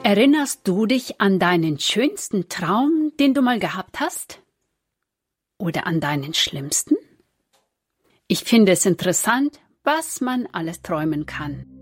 Erinnerst du dich an deinen schönsten Traum, den du mal gehabt hast? Oder an deinen schlimmsten? Ich finde es interessant, was man alles träumen kann.